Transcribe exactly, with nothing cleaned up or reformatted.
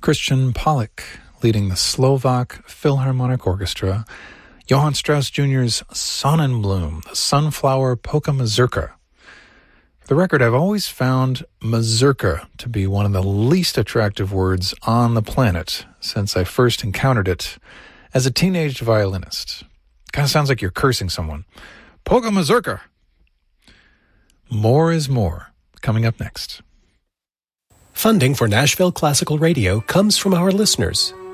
Christian Pollock leading the Slovak Philharmonic Orchestra, Johann Strauss Junior's Sonnenblume, the Sunflower Polka Mazurka. For the record, I've always found mazurka to be one of the least attractive words on the planet since I first encountered it as a teenage violinist. Kind of sounds like you're cursing someone. Polka mazurka! More is more, coming up next. Funding for Nashville Classical Radio comes from our listeners,